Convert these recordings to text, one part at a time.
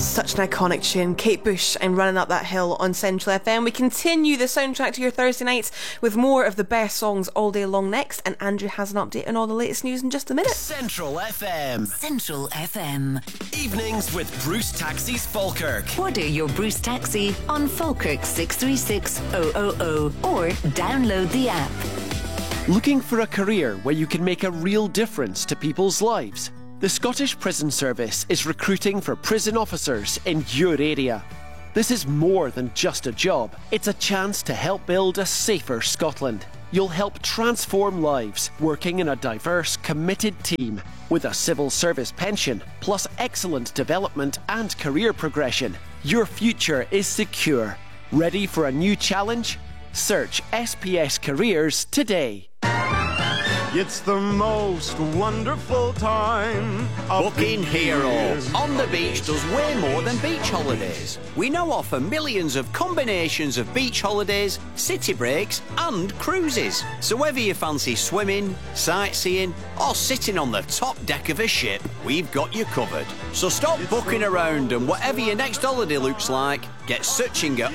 Such an iconic tune. Kate Bush and Running Up That Hill on Central FM. We continue the soundtrack to your Thursday nights with more of the best songs all day long next, and Andrew has an update on all the latest news in just a minute. Central FM. Central FM. Evenings with Bruce Taxis Falkirk. Order your Bruce Taxi on Falkirk 636000 or download the app. Looking for a career where you can make a real difference to people's lives? The Scottish Prison Service is recruiting for prison officers in your area. This is more than just a job. It's a chance to help build a safer Scotland. You'll help transform lives working in a diverse, committed team with a civil service pension, plus excellent development and career progression. Your future is secure. Ready for a new challenge? Search SPS Careers today. It's the most wonderful time. Booking Hero on the beach does way more than beach holidays. We now offer millions of combinations of beach holidays, city breaks and cruises. So whether you fancy swimming, sightseeing or sitting on the top deck of a ship, we've got you covered. So stop booking around, and whatever your next holiday looks like, get searching at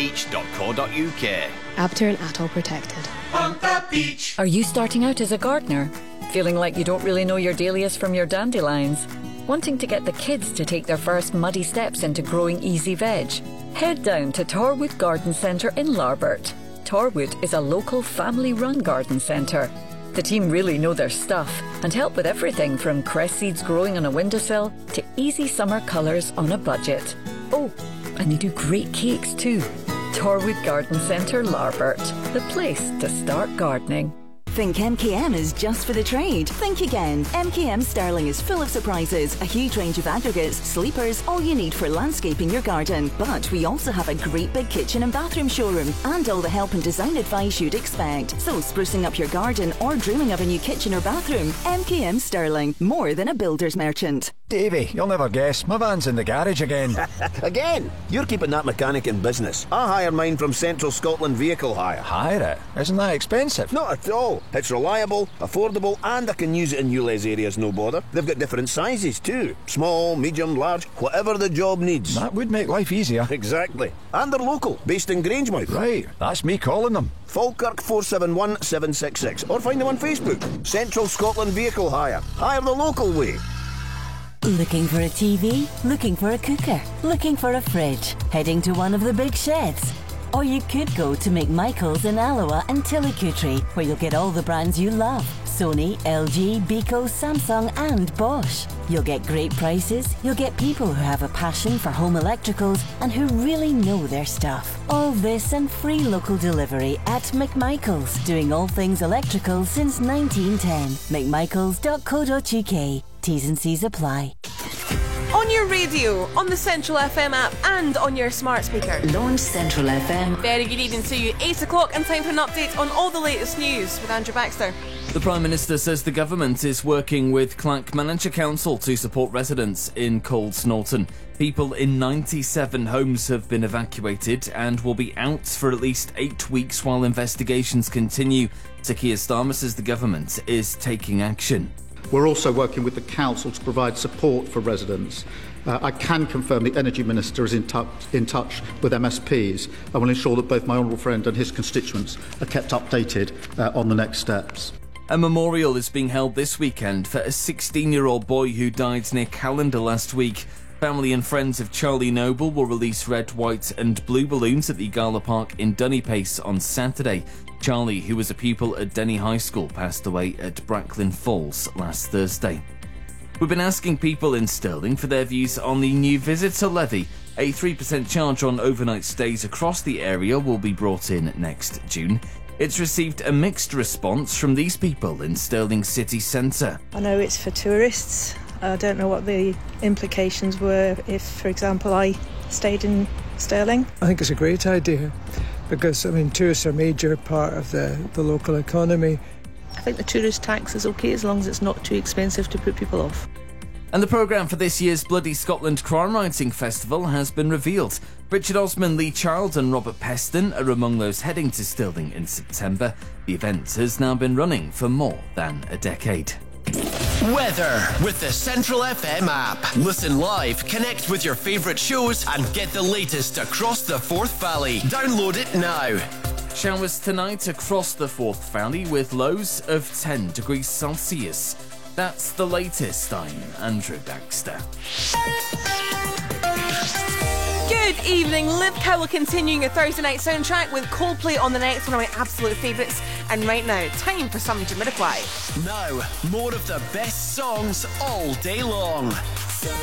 onthebeach.co.uk. Abter and Atoll protected. On the beach. Are you starting out as a gardener? Feeling like you don't really know your dahlias from your dandelions? Wanting to get the kids to take their first muddy steps into growing easy veg? Head down to Torwood Garden Centre in Larbert. Torwood is a local family-run garden centre. The team really know their stuff and help with everything from cress seeds growing on a windowsill to easy summer colours on a budget. Oh, and they do great cakes too. Torwood Garden Centre, Larbert, the place to start gardening. Think MKM is just for the trade? Think again. MKM Sterling is full of surprises, a huge range of aggregates, sleepers, all you need for landscaping your garden. But we also have a great big kitchen and bathroom showroom and all the help and design advice you'd expect. So sprucing up your garden or dreaming of a new kitchen or bathroom, MKM Sterling, more than a builder's merchant. Davey, you'll never guess, my van's in the garage again. Again? You're keeping that mechanic in business. I hire mine from Central Scotland Vehicle Hire. Hire it? Isn't that expensive? Not at all. It's reliable, affordable, and I can use it in ULEZ areas, no bother. They've got different sizes too. Small, medium, large, whatever the job needs. That would make life easier. Exactly. And they're local, based in Grangemouth. Right, that's me calling them. Falkirk 471 766, or find them on Facebook. Central Scotland Vehicle Hire. Hire the local way. Looking for a TV? Looking for a cooker? Looking for a fridge? Heading to one of the big sheds? Or you could go to McMichael's in Alloa and Tillicootree, where you'll get all the brands you love. Sony, LG, Beko, Samsung and Bosch. You'll get great prices, you'll get people who have a passion for home electricals and who really know their stuff. All this and free local delivery at McMichael's, doing all things electrical since 1910. McMichaels.co.uk. T's and C's apply. On your radio, on the Central FM app and on your smart speaker. Launch Central FM. Very good evening to you. 8 o'clock and time for an update on all the latest news with Andrew Baxter. The Prime Minister says the government is working with Clackmannanshire Council to support residents in Cold Snowton. People in 97 homes have been evacuated and will be out for at least 8 weeks while investigations continue. Sir Keir Starmer says the government is taking action. We're also working with the Council to provide support for residents. I can confirm the Energy Minister is in touch with MSPs and will ensure that both my honourable friend and his constituents are kept updated on the next steps. A memorial is being held this weekend for a 16-year-old boy who died near Callander last week. Family and friends of Charlie Noble will release red, white and blue balloons at the Gala Park in Dunnypace on Saturday. Charlie, who was a pupil at Denny High School, passed away at Bracklin Falls last Thursday. We've been asking people in Stirling for their views on the new visitor levy. A 3% charge on overnight stays across the area will be brought in next June. It's received a mixed response from these people in Stirling city centre. I know it's for tourists. I don't know what the implications were if, for example, I stayed in Stirling. I think it's a great idea because, tourists are a major part of the local economy. I think the tourist tax is okay as long as it's not too expensive to put people off. And the programme for this year's Bloody Scotland Crime Writing Festival has been revealed. Richard Osman, Lee Child and Robert Peston are among those heading to Stirling in September. The event has now been running for more than a decade. Weather with the Central FM app. Listen live, connect with your favourite shows and get the latest across the Forth Valley. Download it now. Showers tonight across the Forth Valley with lows of 10 degrees Celsius. That's the latest. I'm Andrew Baxter. Good evening, Liv Cowell continuing your Thursday night soundtrack with Coldplay on the next, one of my absolute favourites. And right now, time for some Jamiroquai. Now, more of the best songs all day long.